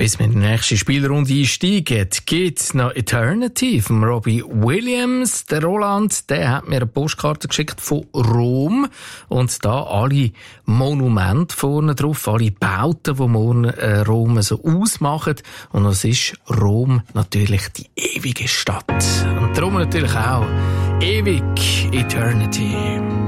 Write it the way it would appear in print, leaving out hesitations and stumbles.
Bis wir in die nächste Spielrunde einsteigen, gibt es noch Eternity von Robbie Williams. Der Roland, der hat mir eine Postkarte geschickt von Rom. Und da alle Monumente vorne drauf, alle Bauten, die Rom so ausmachen. Und es ist Rom natürlich die ewige Stadt. Und darum natürlich auch ewig Eternity.